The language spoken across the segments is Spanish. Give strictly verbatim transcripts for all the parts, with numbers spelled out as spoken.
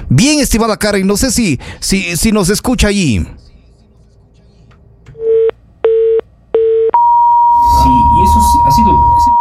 Bien, estimada Karen, no sé si, si, si nos escucha allí. Sí, y eso sí, ha sido... Ha sido...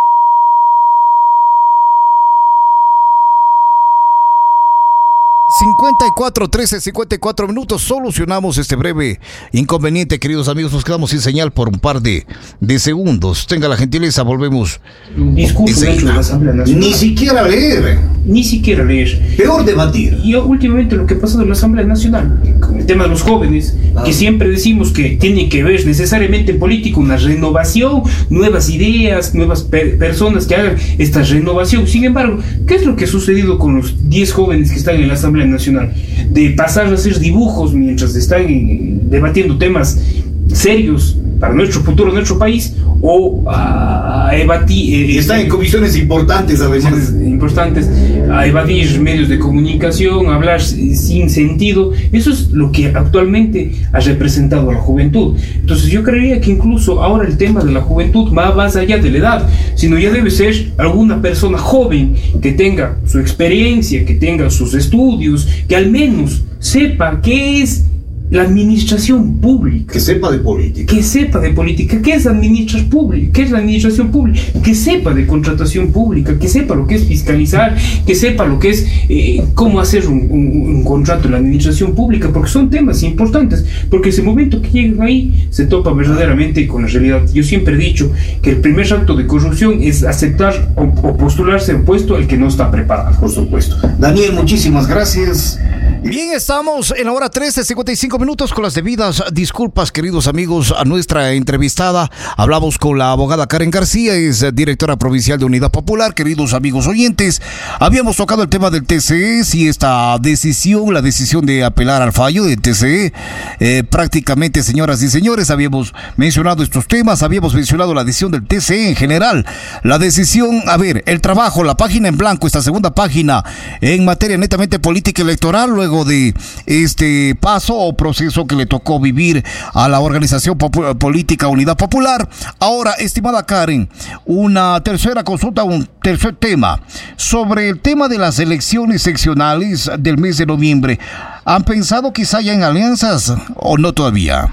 cincuenta y cuatro, trece, cincuenta y cuatro minutos. Solucionamos este breve inconveniente, queridos amigos. Nos quedamos sin señal por un par de, de segundos. Tenga la gentileza, volvemos. Un discurso dentro de la Asamblea Nacional. Ni siquiera leer. Ni siquiera leer. Peor debatir. Y últimamente lo que ha pasado en la Asamblea Nacional, con el tema de los jóvenes, ah. que siempre decimos que tiene que ver necesariamente en política una renovación, nuevas ideas, nuevas per personas que hagan esta renovación. Sin embargo, ¿qué es lo que ha sucedido con los diez jóvenes que están en la Asamblea Nacional? De pasar a hacer dibujos mientras están eh, debatiendo temas serios para nuestro futuro, nuestro país, o a, a evadir... Eh, están en comisiones importantes a veces. Importantes, a evadir medios de comunicación, a hablar sin sentido. Eso es lo que actualmente ha representado a la juventud. Entonces yo creería que incluso ahora el tema de la juventud va más allá de la edad, sino ya debe ser alguna persona joven que tenga su experiencia, que tenga sus estudios, que al menos sepa qué es la administración pública. Que sepa de política. Que sepa de política. ¿Qué es administrar pública? ¿Qué es la administración pública? Que sepa de contratación pública, que sepa lo que es fiscalizar, que sepa lo que es eh, cómo hacer un, un, un contrato en la administración pública, porque son temas importantes, porque ese momento que llegan ahí se topa verdaderamente con la realidad. Yo siempre he dicho que el primer acto de corrupción es aceptar o, o postularse a un puesto al que no está preparado. Por supuesto. Daniel, muchísimas gracias. Bien, estamos en la hora trece, cincuenta y cinco minutos, con las debidas disculpas, queridos amigos, a nuestra entrevistada. Hablamos con la abogada Karen García, es directora provincial de Unidad Popular. Queridos amigos oyentes, habíamos tocado el tema del T C E, si esta decisión, la decisión de apelar al fallo del T C E, eh, prácticamente, señoras y señores, habíamos mencionado estos temas, habíamos mencionado la decisión del T C E en general, la decisión, a ver, el trabajo, la página en blanco, esta segunda página en materia netamente política electoral, luego de este paso o proceso que le tocó vivir a la organización política Unidad Popular. Ahora, estimada Karen, una tercera consulta, un tercer tema, sobre el tema de las elecciones seccionales del mes de noviembre. ¿Han pensado quizá ya en alianzas o no todavía?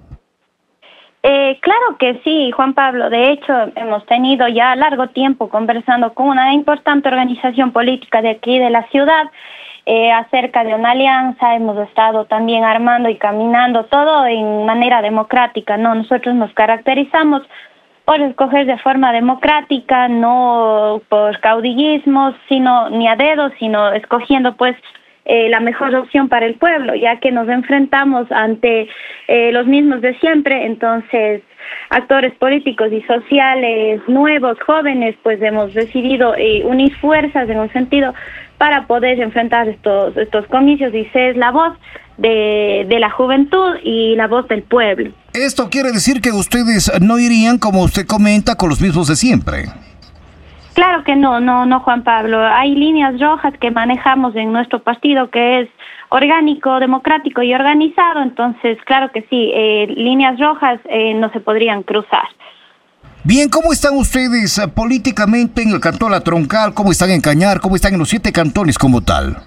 Eh, claro que sí, Juan Pablo. De hecho, hemos tenido ya largo tiempo conversando con una importante organización política de aquí de la ciudad, Eh, acerca de una alianza. Hemos estado también armando y caminando todo en manera democrática, ¿no? Nosotros nos caracterizamos por escoger de forma democrática, no por caudillismos, sino ni a dedo, sino escogiendo pues eh, la mejor opción para el pueblo, ya que nos enfrentamos ante eh, los mismos de siempre. Entonces, actores políticos y sociales nuevos, jóvenes, pues hemos decidido eh, unir fuerzas en un sentido para poder enfrentar estos estos comicios y ser la voz de, de la juventud y la voz del pueblo. Esto quiere decir que ustedes no irían, como usted comenta, con los mismos de siempre. Claro que no, no, no, Juan Pablo. Hay líneas rojas que manejamos en nuestro partido, que es orgánico, democrático y organizado. Entonces, claro que sí, eh, líneas rojas eh, no se podrían cruzar. Bien, ¿cómo están ustedes uh, políticamente en el cantón La Troncal? ¿Cómo están en Cañar? ¿Cómo están en los siete cantones como tal?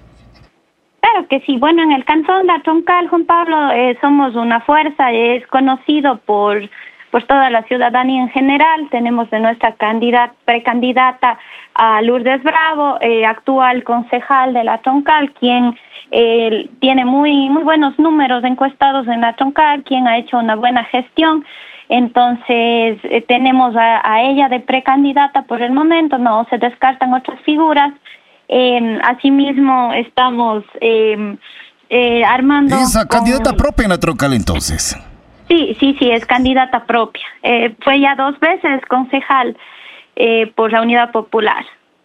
Claro que sí. Bueno, en el cantón La Troncal, Juan Pablo, eh, somos una fuerza, es conocido por, por toda la ciudadanía en general. Tenemos de nuestra candidata, precandidata a Lourdes Bravo, eh, actual concejal de La Troncal, quien eh, tiene muy, muy buenos números encuestados en La Troncal, quien ha hecho una buena gestión. Entonces, eh, tenemos a, a ella de precandidata por el momento, no se descartan otras figuras. Eh, asimismo, estamos eh, eh, armando... ¿Esa con... candidata propia en La Troncal entonces? Sí, sí, sí, es candidata propia. Eh, fue ya dos veces concejal eh, por la Unidad Popular.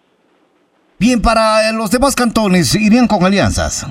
Bien, para los demás cantones, ¿irían con alianzas?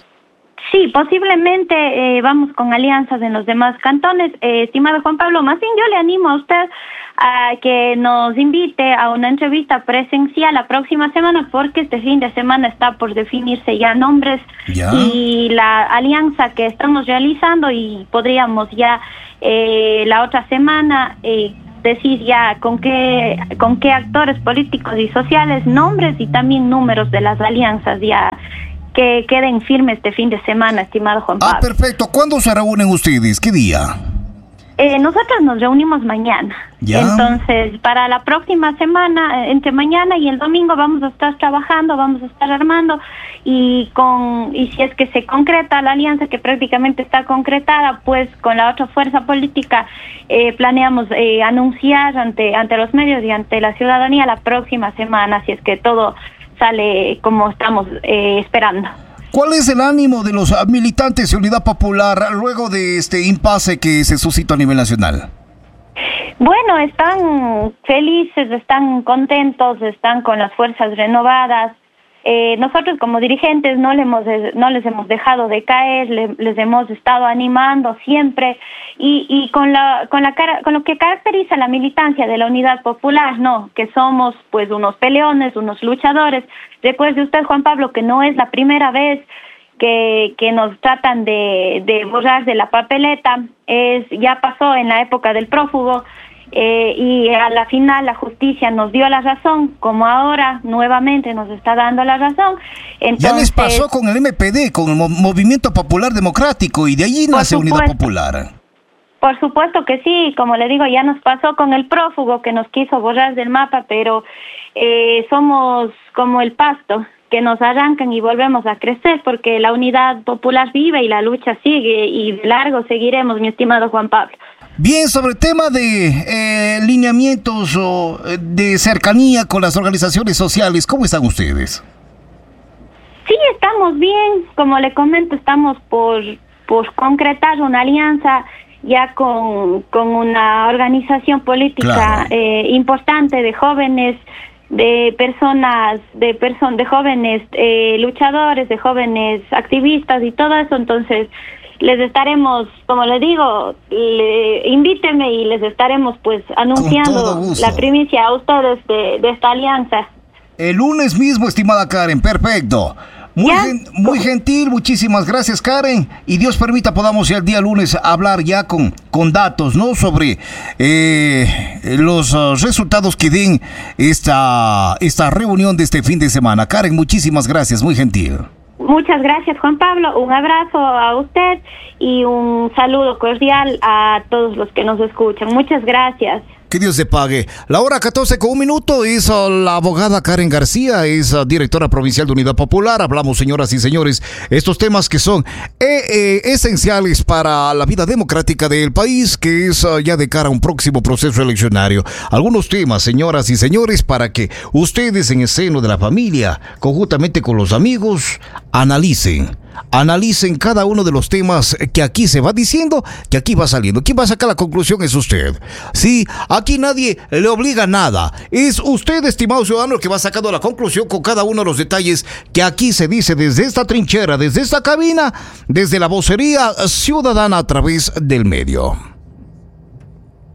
Sí, posiblemente eh, vamos con alianzas en los demás cantones. Eh, estimado Juan Pablo, más bien yo le animo a usted a que nos invite a una entrevista presencial la próxima semana, porque este fin de semana está por definirse ya nombres ¿Ya? y la alianza que estamos realizando, y podríamos ya eh, la otra semana eh, decir ya con qué, con qué actores políticos y sociales, nombres y también números de las alianzas ya que queden firmes este fin de semana, estimado Juan Pablo. Ah, perfecto. ¿Cuándo se reúnen ustedes? ¿Qué día? Eh, nosotros nos reunimos mañana. ¿Ya? Entonces, para la próxima semana, entre mañana y el domingo vamos a estar trabajando, vamos a estar armando y con y si es que se concreta la alianza, que prácticamente está concretada, pues con la otra fuerza política eh, planeamos eh, anunciar ante ante los medios y ante la ciudadanía la próxima semana, si es que todo sale como estamos eh, esperando. ¿Cuál es el ánimo de los militantes de Unidad Popular luego de este impasse que se suscitó a nivel nacional? Bueno, están felices, están contentos, están con las fuerzas renovadas. Eh, nosotros como dirigentes no, le hemos, no les hemos dejado de caer, le, les hemos estado animando siempre y, y con, la, con, la, con lo que caracteriza la militancia de la Unidad Popular, ¿no? Que somos pues unos peleones, unos luchadores. Recuerde usted, Juan Pablo, que no es la primera vez que, que nos tratan de, de borrar de la papeleta. Es, ya pasó en la época del prófugo. Eh, y a la final la justicia nos dio la razón, como ahora nuevamente nos está dando la razón. Entonces, ya les pasó con el M P D, con el Mo- Movimiento Popular Democrático, y de allí nace Unidad Popular. Por supuesto que sí, como le digo, ya nos pasó con el prófugo que nos quiso borrar del mapa, pero eh, somos como el pasto, que nos arrancan y volvemos a crecer, porque la Unidad Popular vive y la lucha sigue, y de largo seguiremos, mi estimado Juan Pablo. Bien, sobre el tema de eh, lineamientos o eh, de cercanía con las organizaciones sociales, ¿cómo están ustedes? Sí, estamos bien. Como le comento, estamos por, por concretar una alianza ya con, con una organización política Claro. eh, importante de jóvenes, de personas, de person, de jóvenes eh, luchadores, de jóvenes activistas y todo eso. Entonces, les estaremos, como le digo, le, invíteme y les estaremos pues anunciando la primicia a ustedes de, de esta alianza. El lunes mismo, estimada Karen, perfecto. Muy, gen, muy gentil, muchísimas gracias, Karen. Y Dios permita podamos ya el día lunes hablar ya con, con datos, ¿no? Sobre eh, los uh, resultados que den esta, esta reunión de este fin de semana. Karen, muchísimas gracias, muy gentil. Muchas gracias, Juan Pablo. Un abrazo a usted y un saludo cordial a todos los que nos escuchan. Muchas gracias. Que Dios te pague. La hora catorce con un minuto es uh, la abogada Karen García, es uh, directora provincial de Unidad Popular. Hablamos, señoras y señores, estos temas que son eh, eh, esenciales para la vida democrática del país, que es uh, ya de cara a un próximo proceso eleccionario. Algunos temas, señoras y señores, para que ustedes en el seno de la familia, conjuntamente con los amigos, analicen. Analicen cada uno de los temas que aquí se va diciendo, que aquí va saliendo. ¿Quién va a sacar la conclusión? Es usted. Sí, aquí nadie le obliga a nada. Es usted, estimado ciudadano, el que va sacando la conclusión con cada uno de los detalles que aquí se dice desde esta trinchera, desde esta cabina, desde la vocería ciudadana a través del medio.